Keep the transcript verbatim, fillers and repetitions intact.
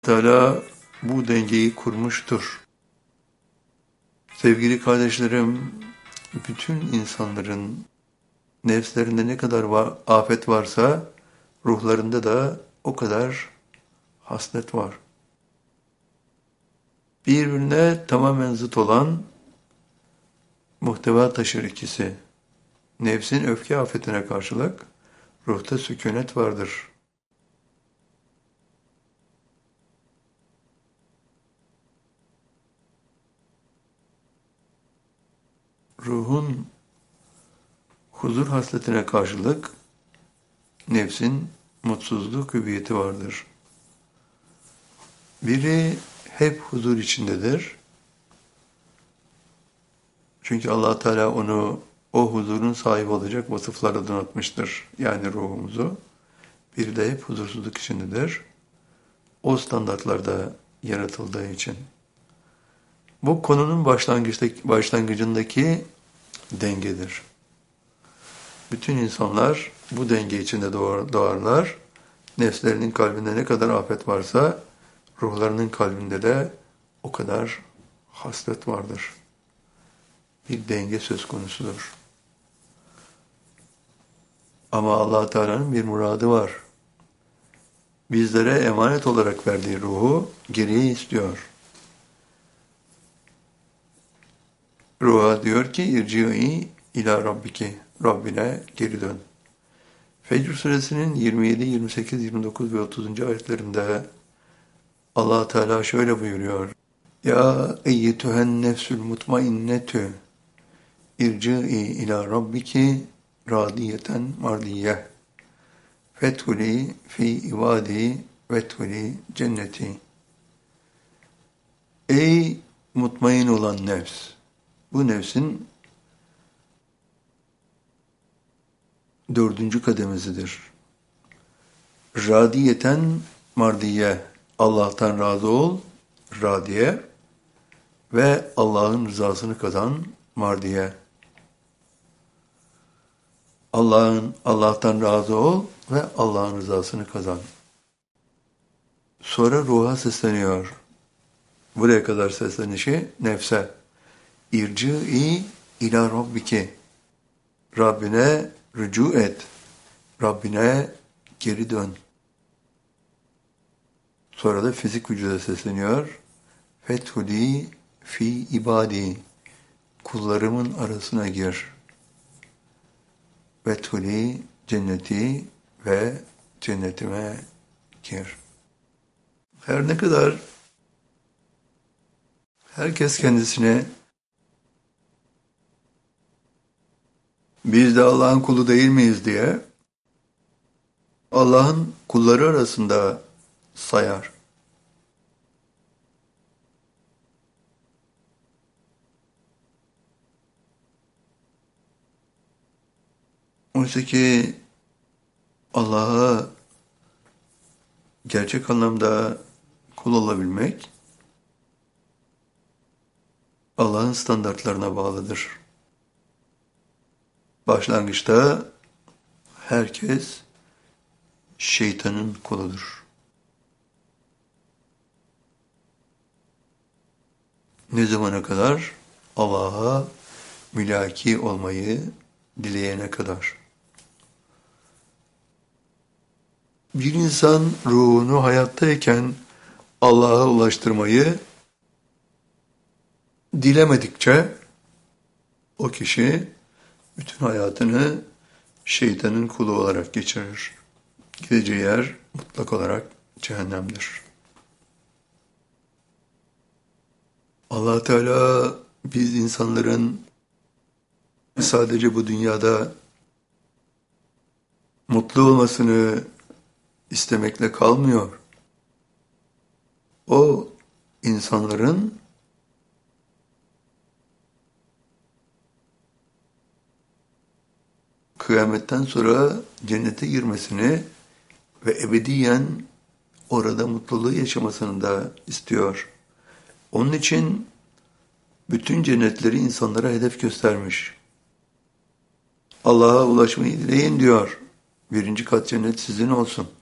Teala bu dengeyi kurmuştur. Sevgili kardeşlerim, bütün insanların nefslerinde ne kadar va- afet varsa ruhlarında da o kadar haslet var. Birbirine tamamen zıt olan muhteva taşır ikisi. Nefsin öfke afetine karşılık ruhta sükunet vardır. Ruhun huzur hasletine karşılık nefsin mutsuzluk hüviyeti vardır. Biri hep huzur içindedir. Çünkü Allah Teala onu o huzurun sahibi olacak vasıflarla donatmıştır. Yani ruhumuzu. Biri de hep huzursuzluk içindedir. O standartlarda yaratıldığı için. Bu konunun başlangıçtaki, başlangıcındaki dengedir. Bütün insanlar bu denge içinde doğar, doğarlar. Nefslerinin kalbinde ne kadar afet varsa ruhlarının kalbinde de o kadar hasret vardır. Bir denge söz konusudur. Ama Allah Teala'nın bir muradı var. Bizlere emanet olarak verdiği ruhu geriye istiyor. Ruha diyor ki irci'i ila rabbiki, Rabbine geri dön. Fecr suresinin yirmi yedi, yirmi sekiz, yirmi dokuz ve otuzuncu ayetlerinde Allah Teala şöyle buyuruyor. Ya eyyetühen nefsül mutmainnetü irci'i ila rabbiki radiyeten mardiyeh fethuli fi ibadi vethuli cenneti. Ey mutmain olan nefs! Bu nefsin dördüncü kademesidir. Radiyeten mardiye, Allah'tan razı ol, radiye ve Allah'ın rızasını kazan, mardiye. Allah'ın Allah'tan razı ol ve Allah'ın rızasını kazan. Sonra ruha sesleniyor. Buraya kadar seslenişi nefse. İrci'i ila rabbiki. Rabbine rücu et. Rabbine geri dön. Sonra da fizik vücuda sesleniyor. Fethuli fi ibadi. Kullarımın arasına gir. Vethuli cenneti ve cennetime gir. Her ne kadar herkes kendisine biz de Allah'ın kulu değil miyiz diye Allah'ın kulları arasında sayar. Oysa ki Allah'a gerçek anlamda kul olabilmek Allah'ın standartlarına bağlıdır. Başlangıçta herkes şeytanın kuludur. Ne zamana kadar? Allah'a mülaki olmayı dileyene kadar. Bir insan ruhunu hayattayken Allah'a ulaştırmayı dilemedikçe o kişi bütün hayatını şeytanın kulu olarak geçirir. Gideceği yer mutlak olarak cehennemdir. Allah Teala biz insanların sadece bu dünyada mutlu olmasını istemekle kalmıyor. O insanların kıyametten sonra cennete girmesini ve ebediyen orada mutluluğu yaşamasını da istiyor. Onun için bütün cennetleri insanlara hedef göstermiş. Allah'a ulaşmayı dileyin diyor. Birinci kat cennet sizin olsun.